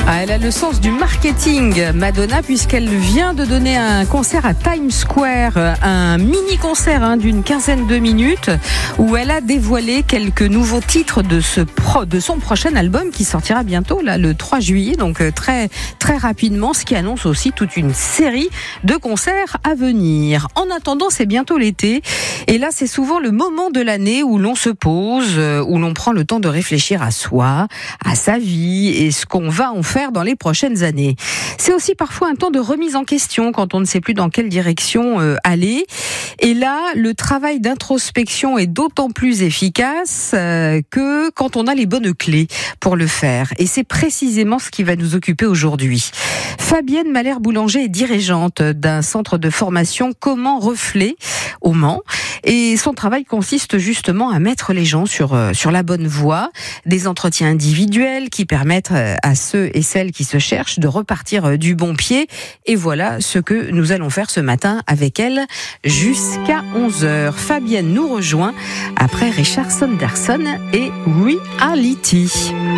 Ah, elle a le sens du marketing, Madonna, puisqu'elle vient de donner un concert à Times Square, un mini-concert d'une quinzaine de minutes, où elle a dévoilé quelques nouveaux titres de son prochain album qui sortira bientôt, là, le 3 juillet, donc très, très rapidement, ce qui annonce aussi toute une série de concerts à venir. En attendant, c'est bientôt l'été, et là, c'est souvent le moment de l'année où l'on se pose, où l'on prend le temps de réfléchir à soi, à sa vie, et ce qu'on va en faire dans les prochaines années. C'est aussi parfois un temps de remise en question quand on ne sait plus dans quelle direction aller. Et là, le travail d'introspection est d'autant plus efficace que quand on a les bonnes clés pour le faire. Et c'est précisément ce qui va nous occuper aujourd'hui. Fabienne Malher-Boulanger est dirigeante d'un centre de formation Comment Reflet au Mans. Et son travail consiste justement à mettre les gens sur la bonne voie, des entretiens individuels qui permettent à ceux et celles qui se cherchent de repartir du bon pied. Et voilà ce que nous allons faire ce matin avec elle jusqu'à 11h. Fabienne nous rejoint après Richard Sanderson et Reality.